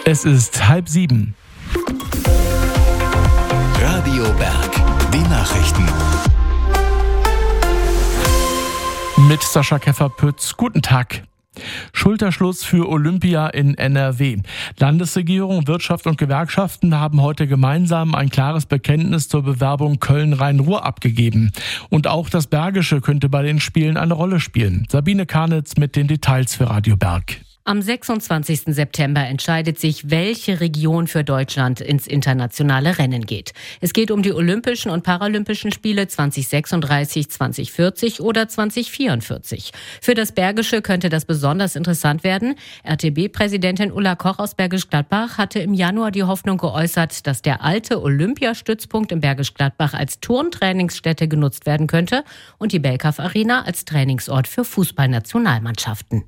Es ist 6:30. Radio Berg, die Nachrichten. Mit Sascha Keffer-Pütz. Guten Tag. Schulterschluss für Olympia in NRW. Landesregierung, Wirtschaft und Gewerkschaften haben heute gemeinsam ein klares Bekenntnis zur Bewerbung Köln-Rhein-Ruhr abgegeben. Und auch das Bergische könnte bei den Spielen eine Rolle spielen. Sabine Karnitz mit den Details für Radio Berg. Am 26. September entscheidet sich, welche Region für Deutschland ins internationale Rennen geht. Es geht um die Olympischen und Paralympischen Spiele 2036, 2040 oder 2044. Für das Bergische könnte das besonders interessant werden. RTB-Präsidentin Ulla Koch aus Bergisch Gladbach hatte im Januar die Hoffnung geäußert, dass der alte Olympiastützpunkt im Bergisch Gladbach als Turntrainingsstätte genutzt werden könnte und die Belkaf Arena als Trainingsort für Fußballnationalmannschaften.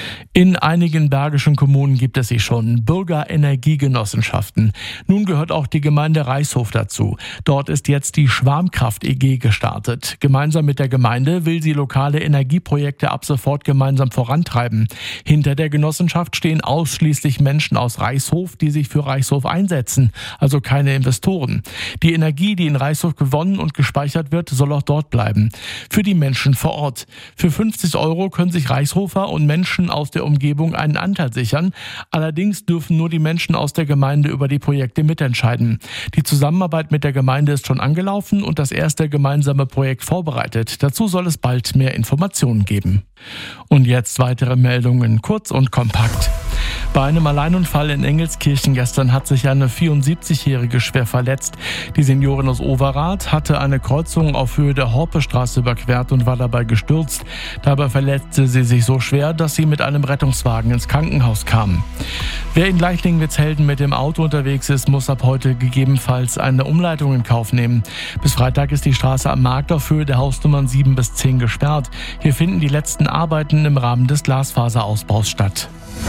In einigen bergischen Kommunen gibt es sie schon, Bürgerenergiegenossenschaften. Nun gehört auch die Gemeinde Reißhof dazu. Dort ist jetzt die Schwarmkraft EG gestartet. Gemeinsam mit der Gemeinde will sie lokale Energieprojekte ab sofort gemeinsam vorantreiben. Hinter der Genossenschaft stehen ausschließlich Menschen aus Reißhof, die sich für Reißhof einsetzen, also keine Investoren. Die Energie, die in Reißhof gewonnen und gespeichert wird, soll auch dort bleiben. Für die Menschen vor Ort. Für 50 € können sich Reißhofer und Menschen aus der Umgebung einen Anteil sichern. Allerdings dürfen nur die Menschen aus der Gemeinde über die Projekte mitentscheiden. Die Zusammenarbeit mit der Gemeinde ist schon angelaufen und das erste gemeinsame Projekt vorbereitet. Dazu soll es bald mehr Informationen geben. Und jetzt weitere Meldungen, kurz und kompakt. Bei einem Alleinunfall in Engelskirchen gestern hat sich eine 74-Jährige schwer verletzt. Die Seniorin aus Overath hatte eine Kreuzung auf Höhe der Horpestraße überquert und war dabei gestürzt. Dabei verletzte sie sich so schwer, dass sie mit einem Rettungswagen ins Krankenhaus kam. Wer in Gleichlingen-Witzhelden mit dem Auto unterwegs ist, muss ab heute gegebenenfalls eine Umleitung in Kauf nehmen. Bis Freitag ist die Straße am Markt auf Höhe der Hausnummern 7 bis 10 gesperrt. Hier finden die letzten Arbeiten im Rahmen des Glasfaserausbaus statt.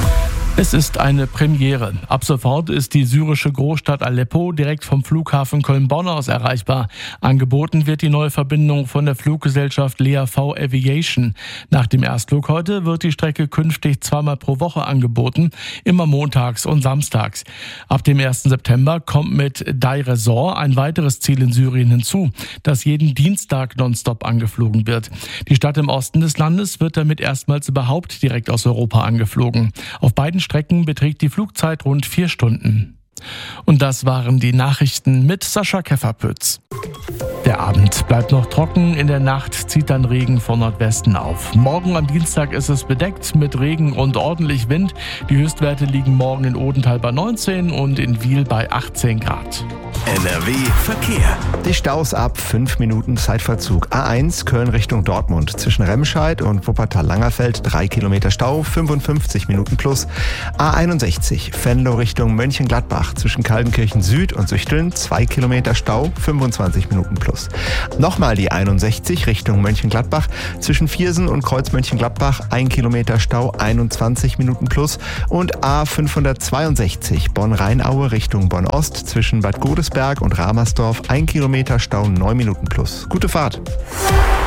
Es ist eine Premiere. Ab sofort ist die syrische Großstadt Aleppo direkt vom Flughafen Köln-Bonn aus erreichbar. Angeboten wird die neue Verbindung von der Fluggesellschaft LEAV Aviation. Nach dem Erstflug heute wird die Strecke künftig 2-mal pro Woche angeboten, immer montags und samstags. Ab dem 1. September kommt mit Deir ez-Zor ein weiteres Ziel in Syrien hinzu, das jeden Dienstag nonstop angeflogen wird. Die Stadt im Osten des Landes wird damit erstmals überhaupt direkt aus Europa angeflogen. Auf beiden Strecken beträgt die Flugzeit rund 4 Stunden. Und das waren die Nachrichten mit Sascha Keffer-Pütz. Der Abend bleibt noch trocken, in der Nacht zieht dann Regen von Nordwesten auf. Morgen am Dienstag ist es bedeckt mit Regen und ordentlich Wind. Die Höchstwerte liegen morgen in Odenthal bei 19 und in Wiel bei 18 Grad. NRW Verkehr. Die Staus ab 5 Minuten Zeitverzug. A1 Köln Richtung Dortmund. Zwischen Remscheid und Wuppertal-Langerfeld 3 Kilometer Stau, 55 Minuten plus. A61 Venlo Richtung Mönchengladbach. Zwischen Kaltenkirchen Süd und Süchteln 2 Kilometer Stau, 25 Minuten plus. Nochmal die 61 Richtung Mönchengladbach. Zwischen Viersen und Kreuz Mönchengladbach 1 Kilometer Stau, 21 Minuten plus. Und A562 Bonn-Rheinaue Richtung Bonn-Ost. Zwischen Bad Godesberg und Ramersdorf 1 Kilometer Stau, 9 Minuten plus. Gute Fahrt!